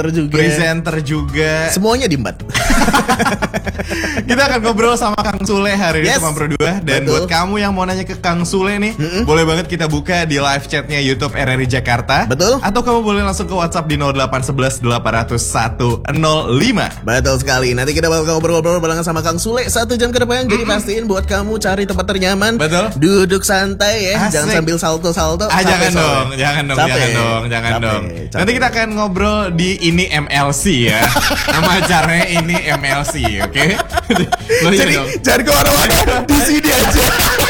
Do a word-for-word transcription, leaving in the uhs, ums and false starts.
juga. Presenter juga. Semuanya diembat. Kita akan ngobrol sama Kang Sule hari ini Yes. teman berdua. Dan Betul. buat kamu yang mau nanya ke Kang Sule nih, Mm-mm. boleh banget kita buka di live chatnya YouTube R R I Jakarta. Betul. Atau kamu boleh langsung ke WhatsApp di nol delapan satu satu delapan nol satu nol lima. Betul sekali. Nanti kita bakal ngobrol-ngobrol barengan sama Kang Sule satu jam ke depan. Jadi pastiin buat kamu cari tempat ternyaman. Betul. Duduk santai ya. Asik. Jangan sambil salto-salto. Ah, Capek jangan soalnya. dong, jangan dong, Capek. jangan dong, jangan Capek, dong. capek. Nanti kita akan ngobrol di ini M L C ya. Nama acaranya ini M L C, oke? Lo iya Jadi dong. jangan kemana-mana. Di sini aja.